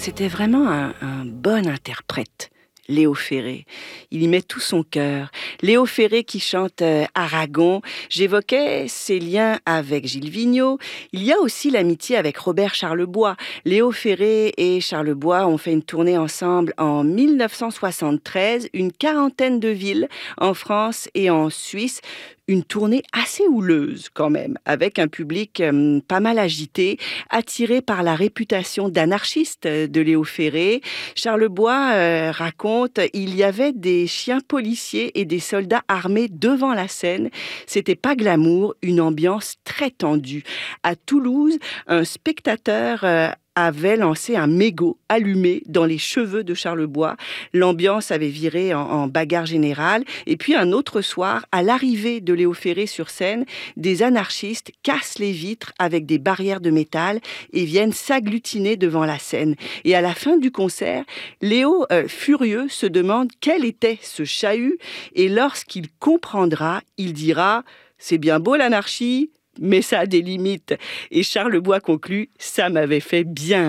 C'était vraiment un bon interprète. Léo Ferré. Il y met tout son cœur. Léo Ferré qui chante Aragon. J'évoquais ses liens avec Gilles Vigneault. Il y a aussi l'amitié avec Robert Charlebois. Léo Ferré et Charlebois ont fait une tournée ensemble en 1973, une quarantaine de villes en France et en Suisse. Une tournée assez houleuse quand même, avec un public pas mal agité, attiré par la réputation d'anarchiste de Léo Ferré. Charlebois raconte, il y avait des chiens policiers et des soldats armés devant la scène. C'était pas glamour, une ambiance très tendue. À Toulouse, un spectateur avait lancé un mégot allumé dans les cheveux de Charlebois. L'ambiance avait viré en bagarre générale. Et puis un autre soir, à l'arrivée de Léo Ferré sur scène, des anarchistes cassent les vitres avec des barrières de métal et viennent s'agglutiner devant la scène. Et à la fin du concert, Léo, furieux, se demande quel était ce chahut. Et lorsqu'il comprendra, il dira « C'est bien beau l'anarchie, mais ça a des limites. » Et Charlebois conclut « Ça m'avait fait bien